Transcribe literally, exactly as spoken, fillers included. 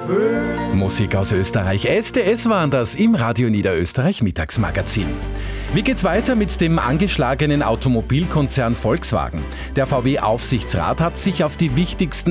Musik aus Österreich. S D S waren das im Radio Niederösterreich Mittagsmagazin. Wie geht's weiter mit dem angeschlagenen Automobilkonzern Volkswagen? Der V W-Aufsichtsrat hat sich auf die wichtigsten